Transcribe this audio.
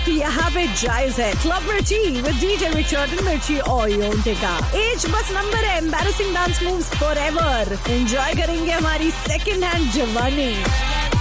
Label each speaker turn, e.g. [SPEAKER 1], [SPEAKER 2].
[SPEAKER 1] यहाँ पे जायज है क्लब मिर्ची विद डीजे रिचर्ड एंड मिर्ची और योंटेका। एज बस नंबर है, embarrassing dance moves forever. Enjoy करेंगे हमारी सेकंड हैंड जवानी।